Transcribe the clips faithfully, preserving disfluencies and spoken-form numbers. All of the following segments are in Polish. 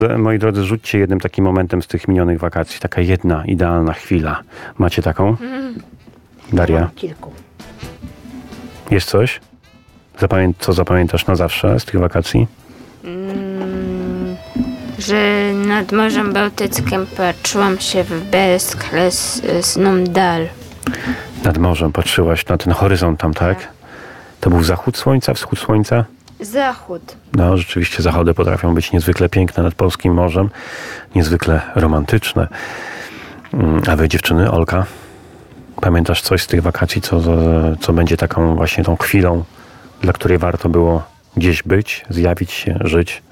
Moi drodzy, rzućcie jednym takim momentem z tych minionych wakacji. Taka jedna, idealna chwila. Macie taką? Daria? Mam kilku. Jest coś? Zapamię- co zapamiętasz na zawsze z tych wakacji? Mm, że nad Morzem Bałtyckim patrzyłam się w bezkresną dal. Nad morzem patrzyłaś na ten horyzont tam, tak? Tak. To był zachód słońca, wschód słońca? Zachód. No, rzeczywiście zachody potrafią być niezwykle piękne nad polskim morzem. Niezwykle romantyczne. Mm, A wy, dziewczyny, Olka? Pamiętasz coś z tych wakacji, co, co będzie taką właśnie tą chwilą, dla której warto było gdzieś być, zjawić się, żyć?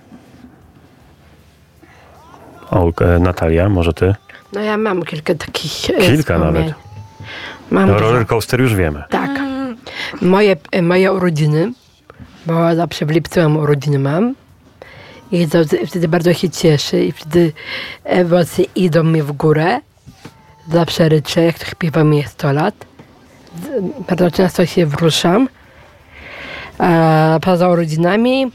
Olka, Natalia, może ty? No ja mam kilka takich e, Kilka wspomnień. nawet. Mam No, dużo. roller coaster już wiemy. Tak. Moje, e, moje urodziny, bo zawsze w lipcu mam urodziny mam. I to, wtedy bardzo się cieszę i wtedy emocje idą mi w górę. Zawsze ryczę, jak śpiewa mi sto lat. Z- Bardzo często się wruszam. A poza urodzinami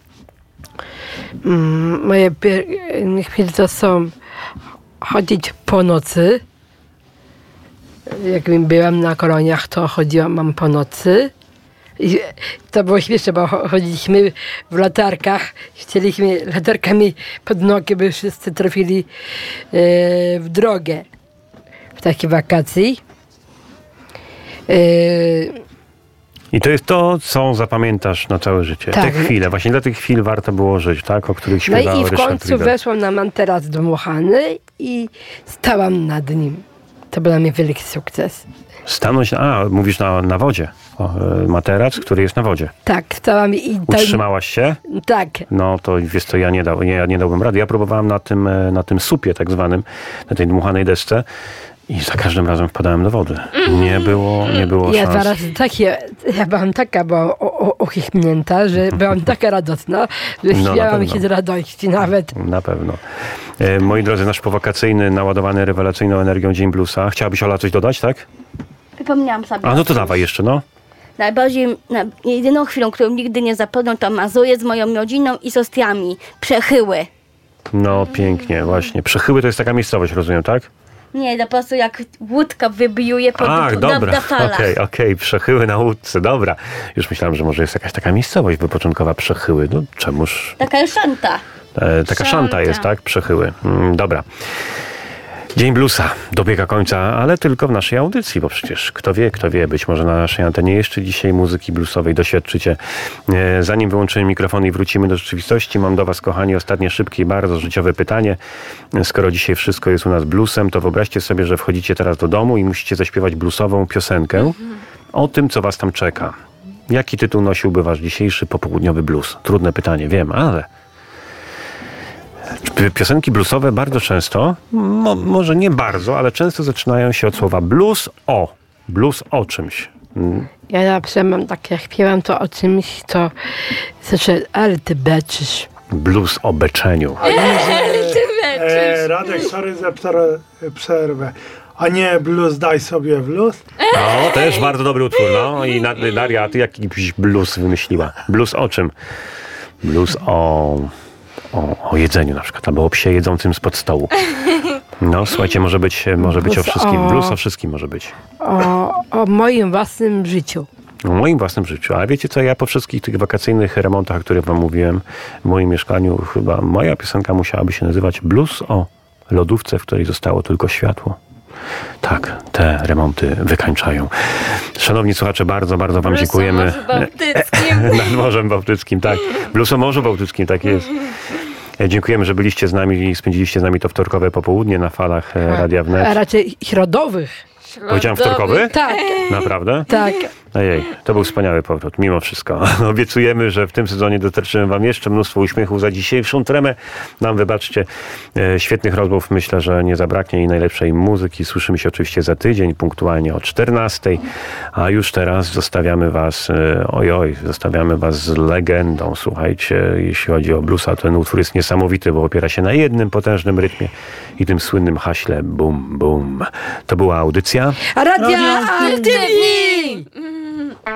mm, moje pier- chwile to są chodzić po nocy. Jak byłam na koloniach, to chodziłam mam po nocy. I to było śmieszne, bo cho- chodziliśmy w latarkach, chcieliśmy latarkami pod nogi, by wszyscy trafili e, w drogę w takiej wakacji. E, I to jest to, co zapamiętasz na całe życie. Tak. Te chwile, właśnie dla tych chwil warto było żyć, tak? O których no śpiewał i w Ryszard końcu Riedel. weszłam na materac dmuchany i stałam nad nim. To był dla mnie wielki sukces. Stanąć, na, a mówisz na, na wodzie. O, e, materac, który jest na wodzie. Tak, stałam i... tam- Utrzymałaś się? Tak. No to wiesz co, ja nie, dał, nie, nie dałbym rady. Ja próbowałem na tym, e, na tym supie tak zwanym, na tej dmuchanej desce i za każdym razem wpadałem do wody. Nie było, nie było Ja szans. zaraz takie, ja byłam taka była o- o- uchichnięta, że byłam taka radosna, że No, na śmiałam pewno. się z radości nawet. Na pewno. E, moi drodzy, nasz powakacyjny, naładowany rewelacyjną energią Dzień Bluesa. Chciałabyś, Ola, coś dodać, tak? Przypomniałam sobie. A no o to czymś. dawaj jeszcze, no. Najbardziej, na, jedyną chwilą, którą nigdy nie zapomnę, to Mazury z moją rodziną i siostrami. Przechyły. No pięknie, właśnie. Przechyły to jest taka miejscowość, rozumiem, tak? Nie, to po prostu jak łódka wybiuje pod, Ach, na, dobra, na falach. okej, okej, Przechyły na łódce, dobra. Już myślałem, że może jest jakaś taka miejscowość wypoczynkowa Przechyły. No czemuż... Taka szanta. E, taka szanta Szanta. jest, tak? Przechyły. Mm, dobra. Dzień Bluesa dobiega końca, ale tylko w naszej audycji, bo przecież kto wie, kto wie, być może na naszej antenie jeszcze dzisiaj muzyki bluesowej doświadczycie. E, Zanim wyłączymy mikrofon i wrócimy do rzeczywistości, mam do was, kochani, ostatnie szybkie i bardzo życiowe pytanie. Skoro dzisiaj wszystko jest u nas bluesem, to wyobraźcie sobie, że wchodzicie teraz do domu i musicie zaśpiewać bluesową piosenkę o tym, co was tam czeka. Jaki tytuł nosiłby wasz dzisiejszy popołudniowy blues? Trudne pytanie, wiem, ale... Piosenki bluesowe bardzo często, mo, może nie bardzo, ale często zaczynają się od słowa blues o. Blues o czymś. Mm, Ja zawsze mam tak, jak śpiewam to o czymś, to zawsze, ale ty beczysz. Blues o beczeniu. E, Radek, sorry za pser- przerwę. A nie blues, daj sobie blues? No, też bardzo dobry utwór, no. I na, Daria, a ty jakiś blues wymyśliła? Blues o czym? Blues o... O, o jedzeniu na przykład, albo o psie jedzącym spod stołu. No, słuchajcie, może być, może być o Blues wszystkim. o- Blues o wszystkim może być. O, o moim własnym życiu. W moim własnym życiu. A wiecie co, ja po wszystkich tych wakacyjnych remontach, o których wam mówiłem, w moim mieszkaniu, chyba moja piosenka musiałaby się nazywać Blues o lodówce, w której zostało tylko światło. Tak, te remonty wykańczają. Szanowni słuchacze, bardzo, bardzo wam Blues o dziękujemy. Morzu Bałtyckim. Nad Morzem Bałtyckim, tak. Blues o Morzu Bałtyckim, tak jest. E, Dziękujemy, że byliście z nami i spędziliście z nami to wtorkowe popołudnie na falach e, Radia A Wnet. raczej środowych. Powiedziałem wtorkowy? Tak, Naprawdę? tak. Ojej, to był wspaniały powrót, mimo wszystko. Obiecujemy, że w tym sezonie dostarczymy wam jeszcze mnóstwo uśmiechów za dzisiejszą tremę. Nam wybaczcie, e, świetnych rozmów myślę, że nie zabraknie i najlepszej muzyki. Słyszymy się oczywiście za tydzień, punktualnie o czternastej. A już teraz zostawiamy was, e, ojoj, zostawiamy was z legendą. Słuchajcie, jeśli chodzi o bluesa, ten utwór jest niesamowity, bo opiera się na jednym potężnym rytmie i tym słynnym haśle bum, bum. To była audycja. A radia, a ty